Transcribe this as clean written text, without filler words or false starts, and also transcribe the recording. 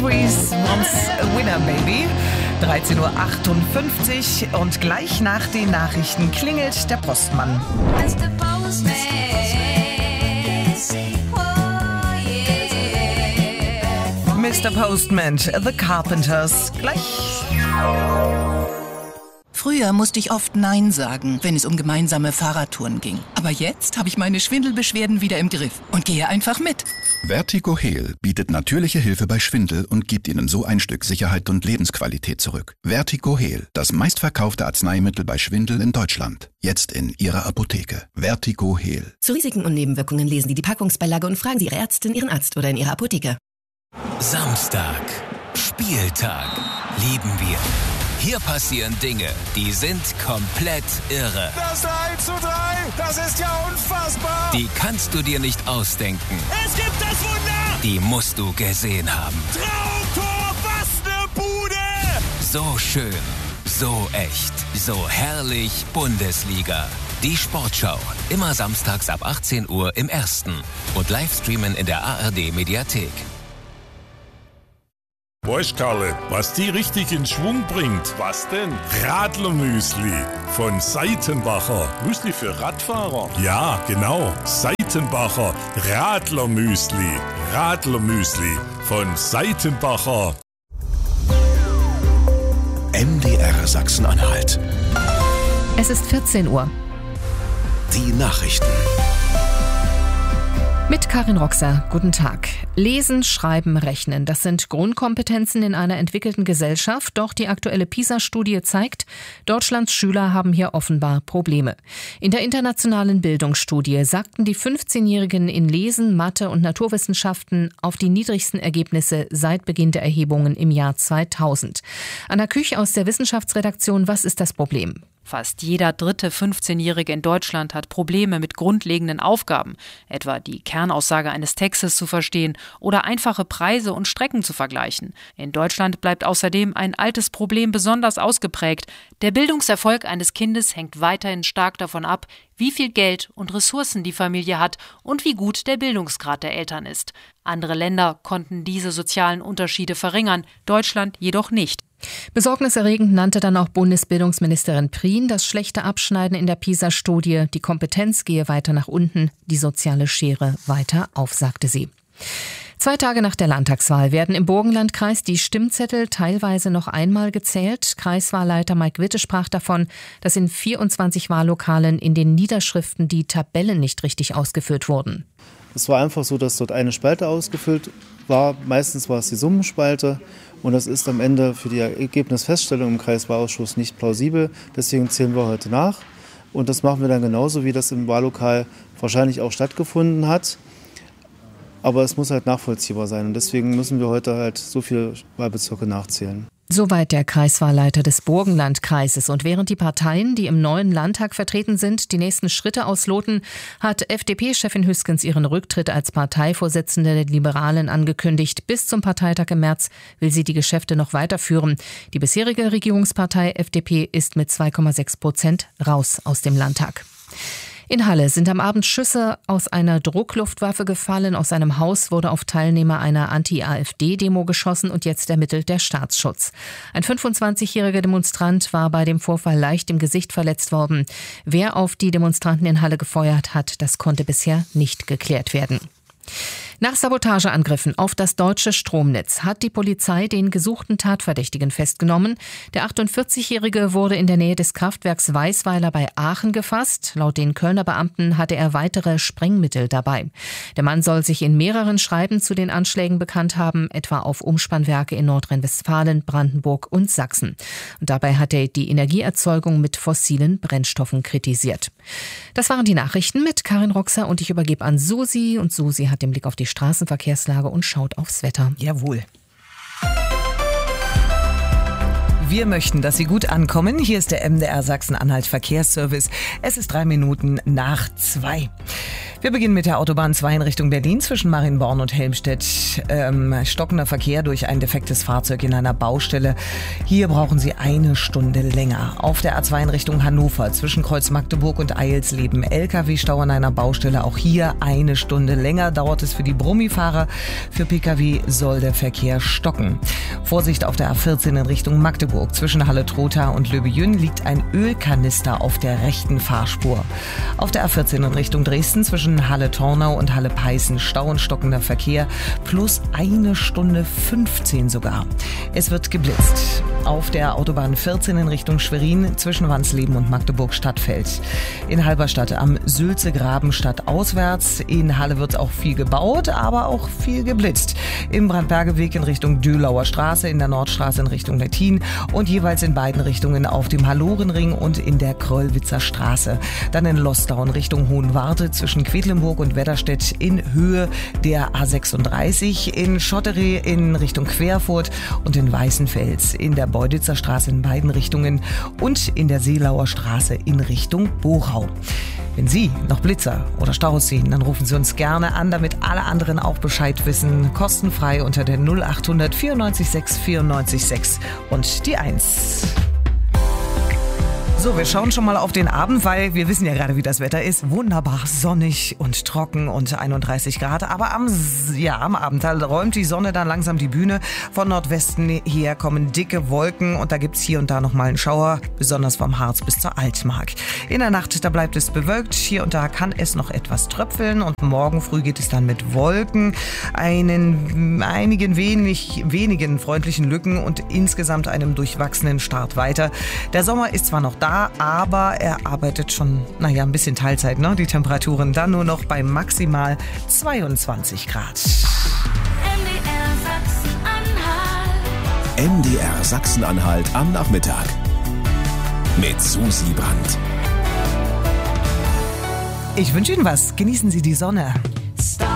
Breeze Once a Winner, Baby. 13.58 Uhr und gleich nach den Nachrichten klingelt der Postmann. Mr. Postman, The Carpenters, gleich. Früher musste ich oft Nein sagen, wenn es um gemeinsame Fahrradtouren ging. Aber jetzt habe ich meine Schwindelbeschwerden wieder im Griff und gehe einfach mit. Vertigo Heal bietet natürliche Hilfe bei Schwindel und gibt Ihnen so ein Stück Sicherheit und Lebensqualität zurück. Vertigo Heal, das meistverkaufte Arzneimittel bei Schwindel in Deutschland. Jetzt in Ihrer Apotheke. Vertigo Heal. Zu Risiken und Nebenwirkungen lesen Sie die Packungsbeilage und fragen Sie Ihre Ärztin, Ihren Arzt oder in Ihrer Apotheke. Samstag. Spieltag. Lieben wir. Hier passieren Dinge, die sind komplett irre. Das 3:3, das ist ja unfassbar. Die kannst du dir nicht ausdenken. Es gibt das Wunder. Die musst du gesehen haben. Traumtor, was ne Bude. So schön, so echt, so herrlich Bundesliga. Die Sportschau, immer samstags ab 18 Uhr im Ersten und Livestreamen in der ARD-Mediathek. Weißt Karle, was die richtig in Schwung bringt? Was denn? Radlermüsli von Seitenbacher. Müsli für Radfahrer? Ja, genau. Seitenbacher Radlermüsli. Radlermüsli von Seitenbacher. MDR Sachsen-Anhalt. Es ist 14 Uhr. Die Nachrichten. Mit Karin Roxer, guten Tag. Lesen, Schreiben, Rechnen, das sind Grundkompetenzen in einer entwickelten Gesellschaft. Doch die aktuelle PISA-Studie zeigt, Deutschlands Schüler haben hier offenbar Probleme. In der internationalen Bildungsstudie sagten die 15-Jährigen in Lesen, Mathe und Naturwissenschaften auf die niedrigsten Ergebnisse seit Beginn der Erhebungen im Jahr 2000. Anna Küch aus der Wissenschaftsredaktion, was ist das Problem? Fast jeder dritte 15-Jährige in Deutschland hat Probleme mit grundlegenden Aufgaben, etwa die Kernaussage eines Textes zu verstehen oder einfache Preise und Strecken zu vergleichen. In Deutschland bleibt außerdem ein altes Problem besonders ausgeprägt. Der Bildungserfolg eines Kindes hängt weiterhin stark davon ab, wie viel Geld und Ressourcen die Familie hat und wie gut der Bildungsgrad der Eltern ist. Andere Länder konnten diese sozialen Unterschiede verringern, Deutschland jedoch nicht. Besorgniserregend nannte dann auch Bundesbildungsministerin Prien das schlechte Abschneiden in der PISA-Studie. Die Kompetenz gehe weiter nach unten, die soziale Schere weiter auf, sagte sie. 2 Tage nach der Landtagswahl werden im Burgenlandkreis die Stimmzettel teilweise noch einmal gezählt. Kreiswahlleiter Mike Witte sprach davon, dass in 24 Wahllokalen in den Niederschriften die Tabellen nicht richtig ausgefüllt wurden. Es war einfach so, dass dort eine Spalte ausgefüllt war. Meistens war es die Summenspalte. Und das ist am Ende für die Ergebnisfeststellung im Kreiswahlausschuss nicht plausibel. Deswegen zählen wir heute nach. Und das machen wir dann genauso, wie das im Wahllokal wahrscheinlich auch stattgefunden hat. Aber es muss halt nachvollziehbar sein. Und deswegen müssen wir heute halt so viele Wahlbezirke nachzählen. Soweit der Kreiswahlleiter des Burgenlandkreises. Und während die Parteien, die im neuen Landtag vertreten sind, die nächsten Schritte ausloten, hat FDP-Chefin Hüskens ihren Rücktritt als Parteivorsitzende der Liberalen angekündigt. Bis zum Parteitag im März will sie die Geschäfte noch weiterführen. Die bisherige Regierungspartei FDP ist mit 2,6% raus aus dem Landtag. In Halle sind am Abend Schüsse aus einer Druckluftwaffe gefallen. Aus einem Haus wurde auf Teilnehmer einer Anti-AfD-Demo geschossen und jetzt ermittelt der Staatsschutz. Ein 25-jähriger Demonstrant war bei dem Vorfall leicht im Gesicht verletzt worden. Wer auf die Demonstranten in Halle gefeuert hat, das konnte bisher nicht geklärt werden. Nach Sabotageangriffen auf das deutsche Stromnetz hat die Polizei den gesuchten Tatverdächtigen festgenommen. Der 48-Jährige wurde in der Nähe des Kraftwerks Weisweiler bei Aachen gefasst. Laut den Kölner Beamten hatte er weitere Sprengmittel dabei. Der Mann soll sich in mehreren Schreiben zu den Anschlägen bekannt haben, etwa auf Umspannwerke in Nordrhein-Westfalen, Brandenburg und Sachsen. Und dabei hat er die Energieerzeugung mit fossilen Brennstoffen kritisiert. Das waren die Nachrichten mit Karin Roxer und ich übergebe an Susi. Und Susi hat den Blick auf die Straßenverkehrslage und schaut aufs Wetter. Jawohl. Wir möchten, dass Sie gut ankommen. Hier ist der MDR Sachsen-Anhalt Verkehrsservice. Es ist 3 Minuten nach 2. Wir beginnen mit der Autobahn 2 in Richtung Berlin zwischen Marienborn und Helmstedt. Stockender Verkehr durch ein defektes Fahrzeug in einer Baustelle. Hier brauchen Sie 1 Stunde länger. Auf der A2 in Richtung Hannover zwischen Kreuz Magdeburg und Eilsleben. LKW-Stau an einer Baustelle. Auch hier 1 Stunde länger dauert es für die Brummifahrer. Für Pkw soll der Verkehr stocken. Vorsicht auf der A14 in Richtung Magdeburg. Zwischen Halle-Trotha und Löbejün liegt ein Ölkanister auf der rechten Fahrspur. Auf der A14 in Richtung Dresden zwischen Halle-Tornau und Halle-Peißen Stau und stockender Verkehr plus 1 Stunde 15 sogar. Es wird geblitzt. Auf der Autobahn 14 in Richtung Schwerin zwischen Wansleben und Magdeburg-Stadtfeld. In Halberstadt am Sülze-Graben stadtauswärts. In Halle wird auch viel gebaut, aber auch viel geblitzt. Im Brandbergeweg in Richtung Dölauer Straße, in der Nordstraße in Richtung Lettin und jeweils in beiden Richtungen auf dem Hallorenring und in der Kröllwitzer Straße. Dann in Losdau in Richtung Hohenwarte zwischen Quedlinburg und Wedderstedt in Höhe der A36, in Schotteree in Richtung Querfurt und in Weißenfels in der Beuditzer Straße in beiden Richtungen und in der Seelauer Straße in Richtung Bochau. Wenn Sie noch Blitzer oder Staus sehen, dann rufen Sie uns gerne an, damit alle anderen auch Bescheid wissen. Kostenfrei unter der 0800 94 6 94 6 und die 1. So, wir schauen schon mal auf den Abend, weil wir wissen ja gerade, wie das Wetter ist. Wunderbar sonnig und trocken und 31 Grad. Aber am Abend räumt die Sonne dann langsam die Bühne. Von Nordwesten her kommen dicke Wolken und da gibt's hier und da nochmal einen Schauer, besonders vom Harz bis zur Altmark. In der Nacht, da bleibt es bewölkt. Hier und da kann es noch etwas tröpfeln und morgen früh geht es dann mit Wolken, einigen wenigen freundlichen Lücken und insgesamt einem durchwachsenen Start weiter. Der Sommer ist zwar noch da, aber er arbeitet schon, ein bisschen Teilzeit, ne? Die Temperaturen dann nur noch bei maximal 22 Grad. MDR Sachsen-Anhalt am Nachmittag mit Susi Brandt. Ich wünsche Ihnen was. Genießen Sie die Sonne.